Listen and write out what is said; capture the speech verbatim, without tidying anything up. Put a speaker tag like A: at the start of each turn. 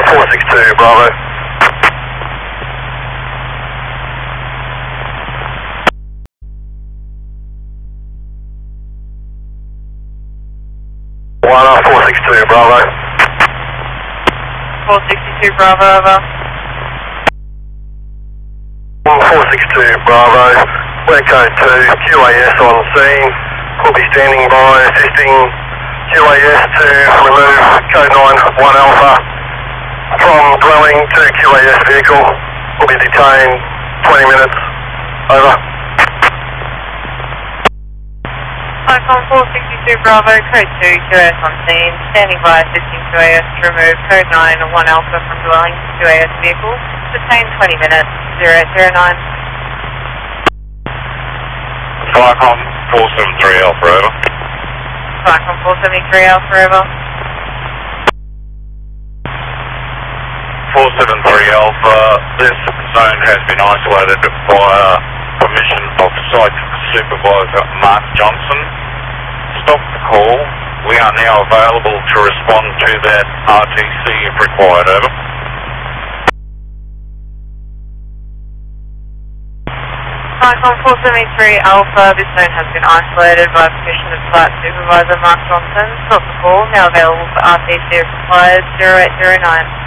A: four six two, Bravo. one four six two, Bravo.
B: four sixty-two, Bravo, over.
A: one four six two, Bravo. We're code two, Q A S on scene. We'll be standing by assisting Q A S to remove code nine one Alpha from dwelling to Q A S vehicle. We'll be detained twenty minutes. Over.
B: Icon four sixty-two, Bravo, code two, Q A S on scene. Standing by assisting Q A S to remove code nine one Alpha from dwelling to Q A S vehicle. Detained twenty minutes. zero zero nine.
C: Flycom four seven three Alpha, over.
B: Flycom four seventy-three Alpha, over.
C: four seven three Alpha, this zone has been isolated via permission of Site Supervisor Mark Johnson. Stop the call. We are now available to respond to that R T C if required, over.
B: Icon four seventy-three Alpha, this zone has been isolated by permission of Site Supervisor Mark Johnson. Stop the call, now available for R T C if required, zero eight zero nine.